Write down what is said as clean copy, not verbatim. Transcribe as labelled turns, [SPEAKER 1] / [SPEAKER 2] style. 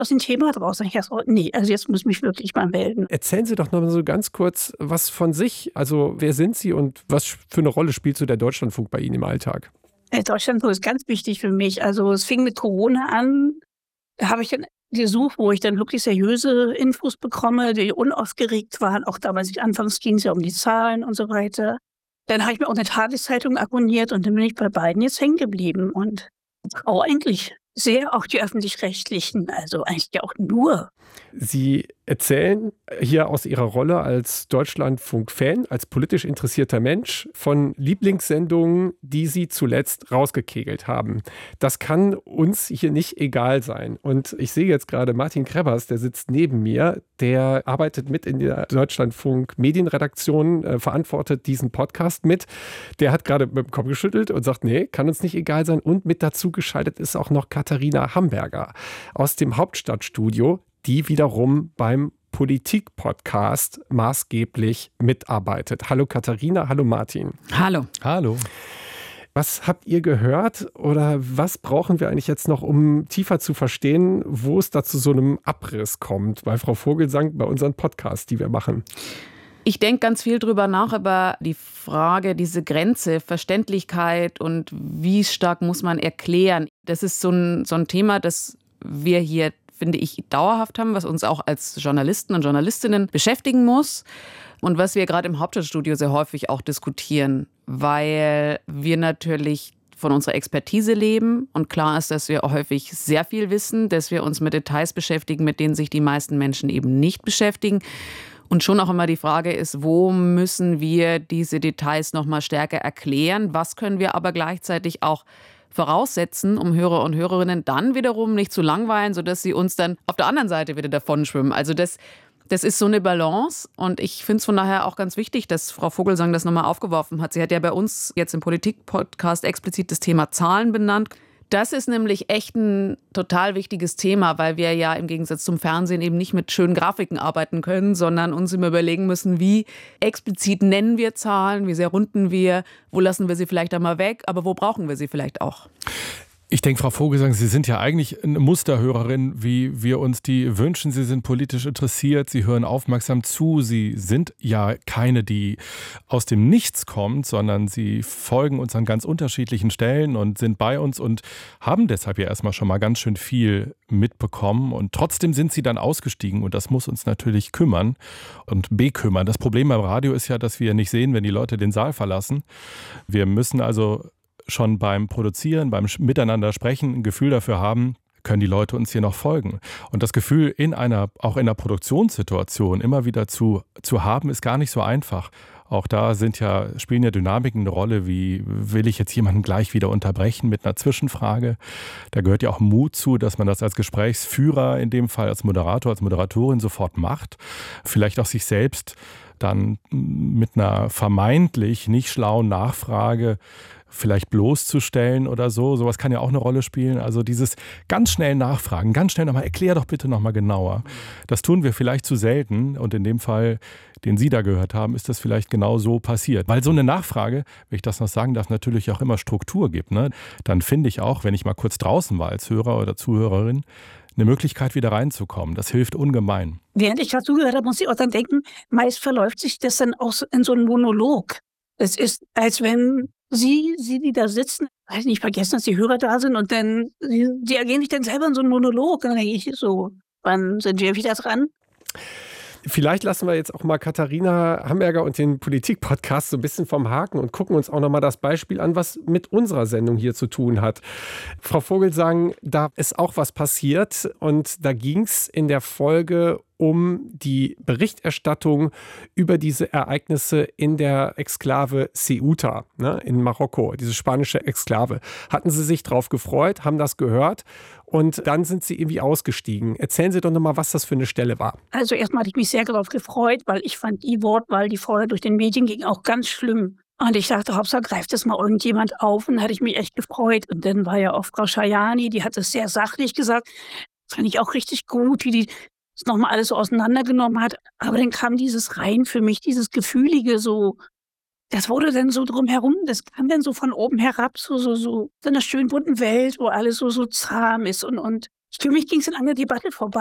[SPEAKER 1] aus dem Thema draus. Und ich dachte, oh, nee, also jetzt muss ich mich wirklich mal melden.
[SPEAKER 2] Erzählen Sie doch noch mal so ganz kurz was von sich. Also wer sind Sie und was für eine Rolle spielt so der Deutschlandfunk bei Ihnen im Alltag?
[SPEAKER 1] Der Deutschlandfunk ist ganz wichtig für mich. Also es fing mit Corona an. Da habe ich dann gesucht, wo ich dann wirklich seriöse Infos bekomme, die unaufgeregt waren. Auch damals, anfangs ging es ja um die Zahlen und so weiter. Dann habe ich mir auch eine Tageszeitung abonniert und dann bin ich bei beiden jetzt hängen geblieben. Und auch eigentlich sehr auch die Öffentlich-Rechtlichen, also eigentlich ja auch nur.
[SPEAKER 2] Sie erzählen hier aus Ihrer Rolle als Deutschlandfunk-Fan, als politisch interessierter Mensch von Lieblingssendungen, die Sie zuletzt rausgekegelt haben. Das kann uns hier nicht egal sein. Und ich sehe jetzt gerade Martin Krebbers, der sitzt neben mir, der arbeitet mit in der Deutschlandfunk-Medienredaktion, verantwortet diesen Podcast mit. Der hat gerade mit dem Kopf geschüttelt und sagt, nee, kann uns nicht egal sein. Und mit dazu geschaltet ist auch noch Katharina Hamburger aus dem Hauptstadtstudio, die wiederum beim Politik-Podcast maßgeblich mitarbeitet. Hallo Katharina, hallo Martin.
[SPEAKER 3] Hallo.
[SPEAKER 2] Hallo. Was habt ihr gehört oder was brauchen wir eigentlich jetzt noch, um tiefer zu verstehen, wo es da zu so einem Abriss kommt? Bei Frau Vogelsang, bei unseren Podcasts, die wir machen.
[SPEAKER 3] Ich denke ganz viel drüber nach, über die Frage, diese Grenze, Verständlichkeit und wie stark muss man erklären. Das ist so ein Thema, das wir hier, finde ich, dauerhaft haben, was uns auch als Journalisten und Journalistinnen beschäftigen muss und was wir gerade im Hauptstadtstudio sehr häufig auch diskutieren, weil wir natürlich von unserer Expertise leben und klar ist, dass wir häufig sehr viel wissen, dass wir uns mit Details beschäftigen, mit denen sich die meisten Menschen eben nicht beschäftigen. Und schon auch immer die Frage ist, wo müssen wir diese Details noch mal stärker erklären? Was können wir aber gleichzeitig auch voraussetzen, um Hörer und Hörerinnen dann wiederum nicht zu langweilen, sodass sie uns dann auf der anderen Seite wieder davon schwimmen. Also das ist so eine Balance und ich finde es von daher auch ganz wichtig, dass Frau Vogelsang das nochmal aufgeworfen hat. Sie hat ja bei uns jetzt im Politik-Podcast explizit das Thema Zahlen benannt. Das ist nämlich echt ein total wichtiges Thema, weil wir ja im Gegensatz zum Fernsehen eben nicht mit schönen Grafiken arbeiten können, sondern uns immer überlegen müssen, wie explizit nennen wir Zahlen, wie sehr runden wir, wo lassen wir sie vielleicht einmal weg, aber wo brauchen wir sie vielleicht auch?
[SPEAKER 4] Ich denke, Frau Vogelsang, Sie sind ja eigentlich eine Musterhörerin, wie wir uns die wünschen. Sie sind politisch interessiert, Sie hören aufmerksam zu. Sie sind ja keine, die aus dem Nichts kommt, sondern Sie folgen uns an ganz unterschiedlichen Stellen und sind bei uns und haben deshalb ja erstmal schon mal ganz schön viel mitbekommen. Und trotzdem sind Sie dann ausgestiegen und das muss uns natürlich kümmern und bekümmern. Das Problem beim Radio ist ja, dass wir nicht sehen, wenn die Leute den Saal verlassen. Wir müssen also schon beim Produzieren, beim Miteinander sprechen, ein Gefühl dafür haben, können die Leute uns hier noch folgen. Und das Gefühl auch in einer Produktionssituation immer wieder zu haben, ist gar nicht so einfach. Auch da spielen ja Dynamiken eine Rolle, wie will ich jetzt jemanden gleich wieder unterbrechen mit einer Zwischenfrage. Da gehört ja auch Mut zu, dass man das als Gesprächsführer, in dem Fall als Moderator, als Moderatorin sofort macht. Vielleicht auch sich selbst dann mit einer vermeintlich nicht schlauen Nachfrage vielleicht bloßzustellen oder so. Sowas kann ja auch eine Rolle spielen. Also dieses ganz schnell nachfragen, ganz schnell nochmal, erklär doch bitte nochmal genauer. Das tun wir vielleicht zu selten und in dem Fall, den Sie da gehört haben, ist das vielleicht genau so passiert. Weil so eine Nachfrage, wenn ich das noch sagen darf, natürlich auch immer Struktur gibt. Ne? Dann finde ich auch, wenn ich mal kurz draußen war als Hörer oder Zuhörerin, eine Möglichkeit, wieder reinzukommen. Das hilft ungemein.
[SPEAKER 1] Während ich dazu gehört habe, muss ich auch dann denken, meist verläuft sich das dann auch in so einen Monolog. Es ist, als wenn Sie, die da sitzen, weiß nicht, vergessen, dass die Hörer da sind und dann, die ergehen sich dann selber in so einen Monolog. Und dann denke ich so, wann sind wir wieder dran?
[SPEAKER 2] Vielleicht lassen wir jetzt auch mal Katharina Hamburger und den Politik-Podcast so ein bisschen vom Haken und gucken uns auch noch mal das Beispiel an, was mit unserer Sendung hier zu tun hat. Frau Vogelsang, da ist auch was passiert und da ging es in der Folge um die Berichterstattung über diese Ereignisse in der Exklave Ceuta, ne, in Marokko, diese spanische Exklave. Hatten Sie sich drauf gefreut, haben das gehört und dann sind Sie irgendwie ausgestiegen. Erzählen Sie doch nochmal, was das für eine Stelle war.
[SPEAKER 1] Also erstmal hatte ich mich sehr darauf gefreut, weil ich fand die Wortwahl, die vorher durch den Medien ging, auch ganz schlimm. Und ich dachte, Hauptsache greift das mal irgendjemand auf und da hatte ich mich echt gefreut. Und dann war ja auch Frau Schajani, die hat es sehr sachlich gesagt. Fand ich auch richtig gut, wie die es nochmal alles so auseinandergenommen hat. Aber dann kam dieses rein für mich, dieses Gefühlige so, das wurde dann so drumherum, das kam dann so von oben herab, so in einer schönen bunten Welt, wo alles so zahm ist und Für mich ging es an einer Debatte vorbei.